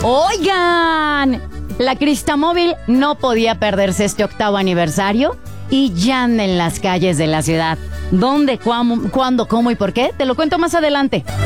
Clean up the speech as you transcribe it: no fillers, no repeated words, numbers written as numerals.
Oigan, la Cristamóvil no podía perderse este 8º aniversario y ya anda en las calles de la ciudad. ¿Dónde, cuándo, cómo y por qué? Te lo cuento más adelante.